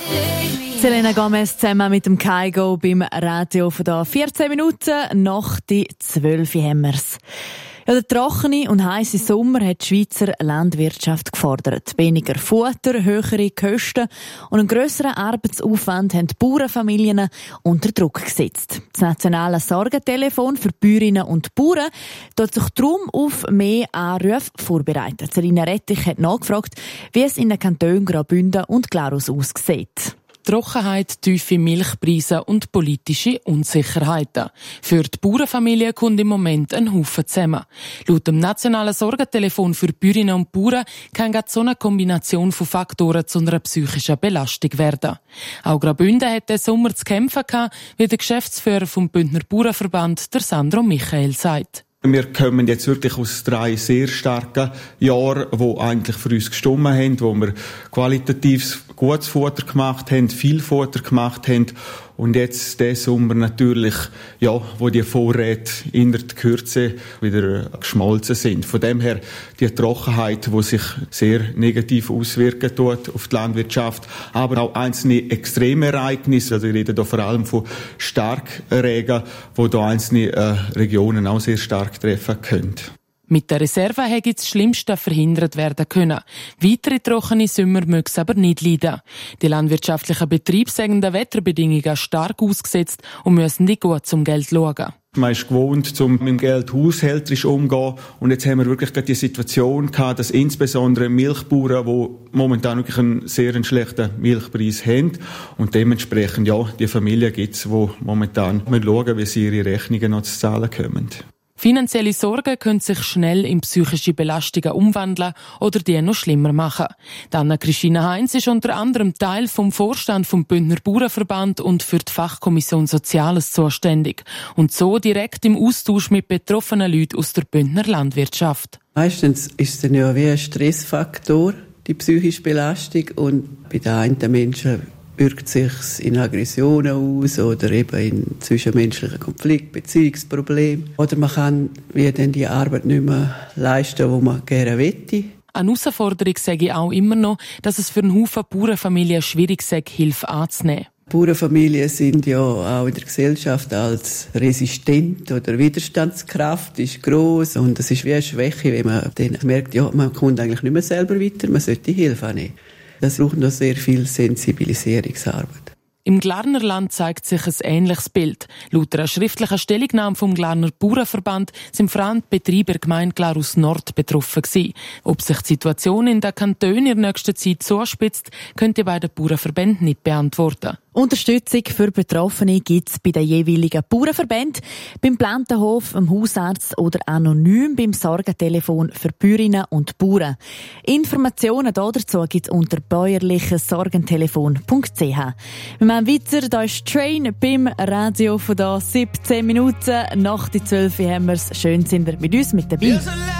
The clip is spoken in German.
Selena Gomez zusammen mit dem Kygo beim Radio von da 14 Minuten nach die 12 haben wir's. Ja, der trockene und heisse Sommer hat die Schweizer Landwirtschaft gefordert. Weniger Futter, höhere Kosten und einen grösseren Arbeitsaufwand haben die Bauernfamilien unter Druck gesetzt. Das nationale Sorgentelefon für Bäuerinnen und Bauern tut sich darum auf mehr Anrufe vorbereiten. Selina Rettich hat nachgefragt, wie es in den Kantonen Graubünden und Glarus aussieht. Trockenheit, tiefe Milchpreise und politische Unsicherheiten. Für die Bauernfamilie kommt im Moment ein Haufen zusammen. Laut dem nationalen Sorgentelefon für Bäuerinnen und Bauern kann gerade so eine Kombination von Faktoren zu einer psychischen Belastung werden. Auch Graubünden hat diesen Sommer zu kämpfen gehabt, wie der Geschäftsführer vom Bündner Bauernverband, der Sandro Michael, sagt. Wir kommen jetzt wirklich aus 3 sehr starken Jahren, die eigentlich für uns gestimmt haben, wo wir qualitativ gutes Futter gemacht haben, viel Futter gemacht haben. Und jetzt der Sommer natürlich, ja, wo die Vorräte in der Kürze wieder geschmolzen sind. Von dem her die Trockenheit, die sich sehr negativ auswirken tut auf die Landwirtschaft, aber auch einzelne Extremereignisse. Also ich rede da vor allem von Starkregen, wo da einzelne Regionen auch sehr stark treffen können. Mit der Reserve hätte das Schlimmste verhindert werden können. Weitere trockene Sommer mögen es aber nicht leiden. Die landwirtschaftlichen Betriebe sind den Wetterbedingungen stark ausgesetzt und müssen nicht gut zum Geld schauen. Man ist gewohnt, mit dem Geld haushälterisch umzugehen. Und jetzt haben wir wirklich die Situation gehabt, dass insbesondere Milchbauern, die momentan wirklich einen sehr schlechten Milchpreis haben. Und dementsprechend, ja, die Familien gibt es, die momentan schauen, wie sie ihre Rechnungen noch zu zahlen kommen. Finanzielle Sorgen können sich schnell in psychische Belastungen umwandeln oder die noch schlimmer machen. Anna-Christina Heinz ist unter anderem Teil vom Vorstand vom Bündner Bauernverband und für die Fachkommission Soziales zuständig und so direkt im Austausch mit betroffenen Leuten aus der Bündner Landwirtschaft. Meistens ist es dann ja wie ein Stressfaktor, die psychische Belastung, und bei den einen Menschen wirkt sich in Aggressionen aus oder eben in zwischenmenschlichen Konflikten, Beziehungsproblemen. Oder man kann wie dann die Arbeit nicht mehr leisten, die man gerne möchte. Eine Herausforderung sage ich auch immer noch, dass es für einen Haufen Bauernfamilien schwierig sei, Hilfe anzunehmen. Bauernfamilien sind ja auch in der Gesellschaft als resistent oder Widerstandskraft ist gross, und das ist wie eine Schwäche, wenn man dann merkt, ja, man kommt eigentlich nicht mehr selber weiter, man sollte Hilfe annehmen. Das braucht noch sehr viel Sensibilisierungsarbeit. Im Glarnerland zeigt sich ein ähnliches Bild. Laut einer schriftlichen Stellungnahme vom Glarner Bauernverband sind vor allem die Betriebe der Gemeinde Glarus Nord betroffen gewesen. Ob sich die Situation in den Kantonen in der nächsten Zeit zuspitzt, können die beiden Bauernverbände nicht beantworten. Unterstützung für Betroffene gibt es bei den jeweiligen Bauernverbänden, beim Plantenhof, dem Hausarzt oder anonym beim Sorgentelefon für Bäuerinnen und Bauern. Informationen dazu gibt es unter bäuerlichesorgentelefon.ch. Wir machen weiter, da ist Train beim Radio von da 17 Minuten. Nach die 12 haben wir es. Schön sind ihr mit uns mit dabei.